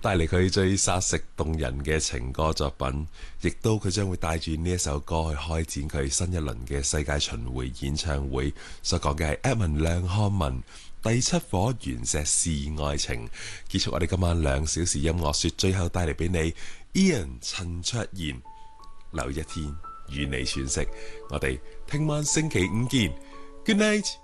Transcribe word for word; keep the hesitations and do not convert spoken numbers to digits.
帶嚟佢最殺食動人嘅情歌作品，亦都佢將會帶住呢一首歌去開展佢新一輪嘅世界巡迴演唱會。所講嘅係 Edmond 梁漢文第七顆原石是愛情。結束我哋今晚兩小時音樂說，最後帶嚟俾你 Ian 陳卓賢留一天與你喘息。我哋聽晚星期五見。Good night。